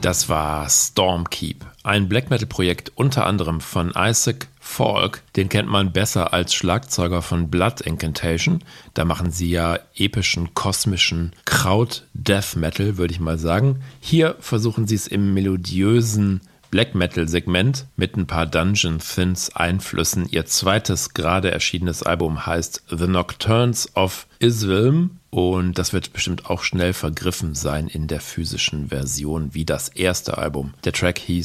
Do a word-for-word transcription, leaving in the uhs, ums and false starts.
Das war Stormkeep, ein Black-Metal-Projekt unter anderem von Isaac Falk. Den kennt man besser als Schlagzeuger von Blood Incantation. Da machen sie ja epischen, kosmischen Kraut-Death-Metal, würde ich mal sagen. Hier versuchen sie es im melodiösen Black-Metal-Segment mit ein paar Dungeon-Synths-Einflüssen. Ihr zweites gerade erschienenes Album heißt The Nocturnes of Isvilm und das wird bestimmt auch schnell vergriffen sein in der physischen Version wie das erste Album. Der Track hieß